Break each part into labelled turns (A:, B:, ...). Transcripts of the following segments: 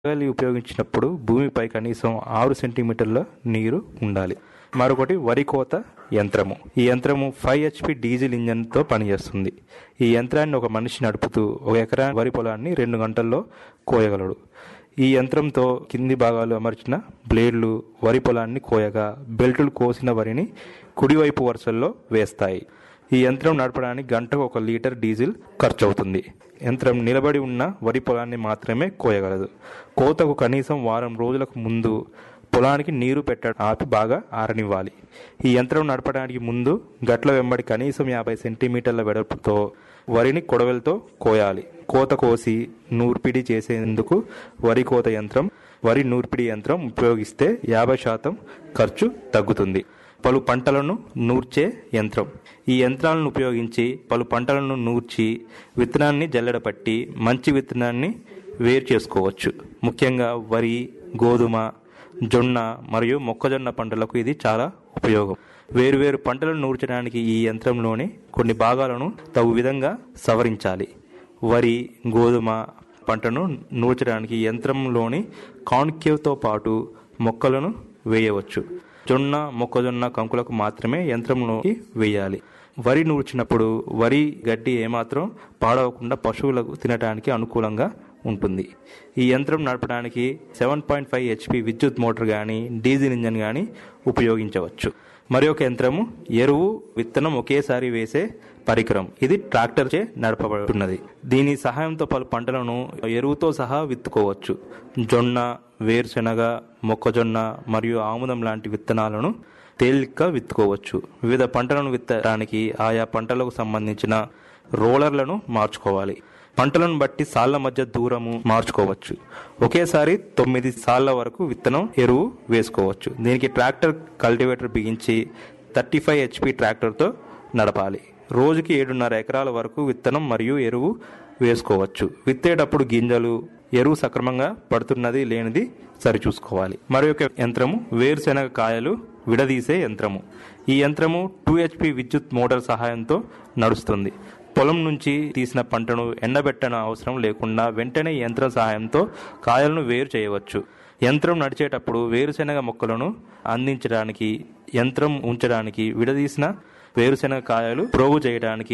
A: నాగలి ఉపయోగించినప్పుడు భూమిపై కనీసం 6 సెంటీమీటర్ల నీరు ఉండాలి. మరొకటి వరి కోత యంత్రము. ఈ యంత్రము 5 HP డీజిల్ ఇంజన్తో పనిచేస్తుంది. ఈ యంత్రాన్ని ఒక మనిషి నడుపుతూ 1 ఎకరా వరి పొలాన్ని 2 గంటల్లో కోయగలడు. ఈ యంత్రంతో కింది భాగాలు అమర్చిన బ్లేడ్లు వరి పొలాన్ని కోయగా బెల్టులు కోసిన వరిని కుడివైపు వరుసల్లో వేస్తాయి. ఈ యంత్రం నడపడానికి గంటకు 1 లీటర్ డీజిల్ ఖర్చు అవుతుంది. యంత్రం నిలబడి ఉన్న వరి పొలాన్ని మాత్రమే కోయగలదు. కోతకు కనీసం వారం రోజులకు ముందు పొలానికి నీరు పెట్టడం ఆపి బాగా ఆరనివ్వాలి. ఈ యంత్రం నడపడానికి ముందు గట్ల వెంబడి కనీసం 50 సెంటీమీటర్ల వెడల్పుతో వరిని కొడవలితో కోయాలి. కోత కోసి నూర్పిడి చేసేందుకు వరి కోత యంత్రం, వరి నూర్పిడి యంత్రం ఉపయోగిస్తే 50% ఖర్చు తగ్గుతుంది. పలు పంటలను నూర్చే యంత్రం. ఈ యంత్రాలను ఉపయోగించి పలు పంటలను నూర్చి విత్తనాన్ని జల్లెడపట్టి మంచి విత్తనాన్ని వేరు చేసుకోవచ్చు. ముఖ్యంగా వరి, గోధుమ, జొన్న మరియు మొక్కజొన్న పంటలకు ఇది చాలా ఉపయోగం. వేరువేరు పంటలను నూర్చడానికి ఈ యంత్రంలోని కొన్ని భాగాలను తగు విధంగా సవరించాలి. వరి, గోధుమ పంటను నూర్చడానికి యంత్రంలోని కాన్కేవ్తో పాటు మొక్కలను వేయవచ్చు. జొన్న, మొక్కజొన్న కంకులకు మాత్రమే యంత్రంలోకి వేయాలి. వరి నూర్చినప్పుడు వరి గడ్డి ఏమాత్రం పాడవకుండా పశువులకు తినడానికి అనుకూలంగా ఉంటుంది. ఈ యంత్రం నడపడానికి 7.5 HP విద్యుత్ మోటార్ కానీ డీజిల్ ఇంజన్ కానీ ఉపయోగించవచ్చు. మరి ఒక యంత్రము ఎరువు, విత్తనం ఒకేసారి వేసే పరికరం. ఇది ట్రాక్టర్ చే నడపబడుతున్నది. దీని సహాయంతో పలు పంటలను ఎరువుతో సహా విత్తుకోవచ్చు. జొన్న, వేరుశెనగ, మొక్కజొన్న మరియు ఆముదం లాంటి విత్తనాలను తేలికగా విత్తుకోవచ్చు. వివిధ పంటలను విత్తడానికి ఆయా పంటలకు సంబంధించిన రోలర్లను మార్చుకోవాలి. పంటలను బట్టి సాళ్ల మధ్య దూరము మార్చుకోవచ్చు. ఒకేసారి 9 సాళ్ల వరకు విత్తనం, ఎరువు వేసుకోవచ్చు. దీనికి ట్రాక్టర్ కల్టివేటర్ బిగించి 35 HP ట్రాక్టర్తో నడపాలి. రోజుకి 7.5 ఎకరాల వరకు విత్తనం మరియు ఎరువు వేసుకోవచ్చు. విత్తేటప్పుడు గింజలు, ఎరువు సక్రమంగా పడుతున్నది లేనిది సరిచూసుకోవాలి. మరొక యంత్రము వేరుశెనగ కాయలు విడదీసే యంత్రము. ఈ యంత్రము 2 HP విద్యుత్ మోటార్ సహాయంతో నడుస్తుంది. పొలం నుంచి తీసిన పంటను ఎండబెట్టన అవసరం లేకుండా వెంటనే యంత్రం సహాయంతో కాయలను వేరు చేయవచ్చు. యంత్రం నడిచేటప్పుడు వేరుశెనగ మొక్కలను అందించడానికి, యంత్రం ఉంచడానికి, విడదీసిన వేరుశెనగ కాయలు ప్రోగు చేయడానికి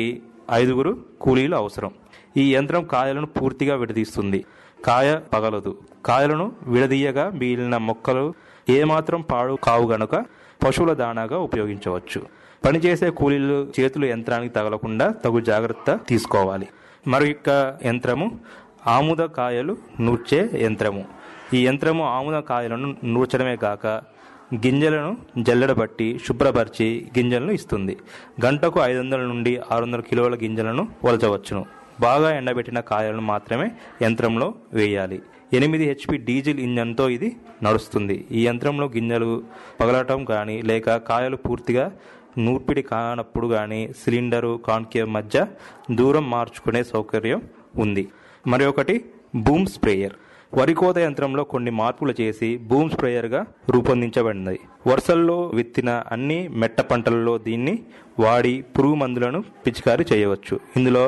A: 5 కూలీలు అవసరం. ఈ యంత్రం కాయలను పూర్తిగా విడదీస్తుంది. కాయ పగలదు. కాయలను విడదీయగా మిగిలిన మొక్కలు ఏమాత్రం పాడు కావు గనుక పశువుల దానాగా ఉపయోగించవచ్చు. పనిచేసే కూలీలు చేతులు యంత్రానికి తగలకుండా తగు జాగ్రత్త తీసుకోవాలి. మరొక యంత్రము ఆముద కాయలు నూర్చే యంత్రము. ఈ యంత్రము ఆముద కాయలను నూర్చడమే కాక గింజలను జల్లెడబట్టి శుభ్రపరిచి గింజలను ఇస్తుంది. గంటకు 500 నుండి 600 కిలోల గింజలను వలచవచ్చును. బాగా ఎండబెట్టిన కాయలను మాత్రమే యంత్రంలో వేయాలి. 8 HP డీజిల్ ఇంజన్తో ఇది నడుస్తుంది. ఈ యంత్రంలో గింజలు పగలటం కానీ లేక కాయలు పూర్తిగా నూర్పిడి కానప్పుడు కానీ సిలిండరు, కాన్కేవ్ మధ్య దూరం మార్చుకునే సౌకర్యం ఉంది. మరి ఒకటి బూమ్ స్ప్రేయర్. వరి కోత యంత్రంలో కొన్ని మార్పులు చేసి బూమ్ స్ప్రేయర్గా రూపొందించబడినది. వరుసల్లో విత్తిన అన్ని మెట్ట పంటలలో దీన్ని వాడి పురుగు మందులను పిచికారీ చేయవచ్చు. ఇందులో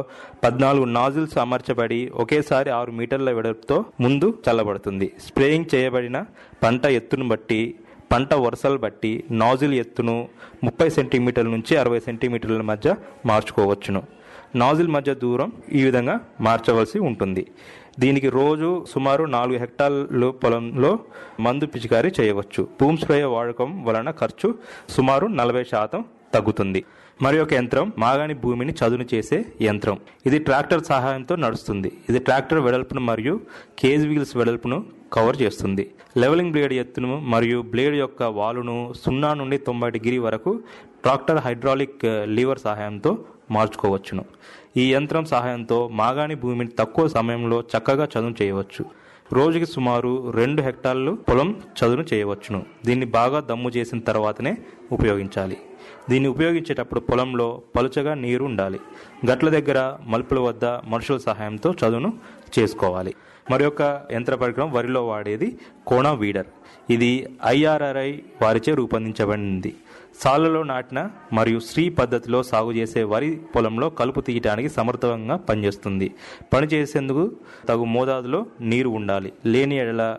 A: 14 నాజిల్స్ అమర్చబడి ఒకేసారి 6 మీటర్ల వెడల్పుతో ముందు చల్లబడుతుంది. స్ప్రేయింగ్ చేయబడిన పంట ఎత్తును బట్టి, పంట వరుసలు బట్టి నాజిల్ ఎత్తును 30 సెంటీమీటర్ల నుంచి 60 సెంటీమీటర్ల మధ్య మార్చుకోవచ్చును. నాజిల్ మధ్య దూరం ఈ విధంగా మార్చవలసి ఉంటుంది. దీనికి రోజు సుమారు 4 హెక్టార్ల పొలంలో మందు పిచికారీ చేయవచ్చు. బూమ్ స్ప్రేయర్ వాడకం వలన ఖర్చు సుమారు 40% తగ్గుతుంది. మరి ఒక యంత్రం మాగాణి భూమిని చదును చేసే యంత్రం. ఇది ట్రాక్టర్ సహాయంతో నడుస్తుంది. ఇది ట్రాక్టర్ వెడల్పును మరియు కేజ్ వీల్స్ వెడల్పును కవర్ చేస్తుంది. లెవెలింగ్ బ్లేడ్ ఎత్తును మరియు బ్లేడ్ యొక్క వాలును 0 నుండి 90 డిగ్రీ వరకు ట్రాక్టర్ హైడ్రాలిక్ లీవర్ సహాయంతో మార్చుకోవచ్చును. ఈ యంత్రం సహాయంతో మాగాణి భూమిని తక్కువ సమయంలో చక్కగా చదును చేయవచ్చు. రోజుకి సుమారు 2 హెక్టార్లు పొలం చదును చేయవచ్చును. దీన్ని బాగా దమ్ము చేసిన తర్వాతనే ఉపయోగించాలి. దీన్ని ఉపయోగించేటప్పుడు పొలంలో పలుచగా నీరు ఉండాలి. గట్ల దగ్గర, మలుపుల వద్ద మనుషుల సహాయంతో చదును చేసుకోవాలి. మరి యొక్క యంత్ర పరికరం వరిలో వాడేది కోణ వీడర్. ఇది IRRI వారిచే రూపొందించబడింది. సాళ్లలో నాటిన మరియు శ్రీ పద్ధతిలో సాగు చేసే వరి పొలంలో కలుపు తీయటానికి సమర్థవంతంగా పనిచేస్తుంది. పనిచేసేందుకు తగు మోతాదులో నీరు ఉండాలి. లేని ఎడల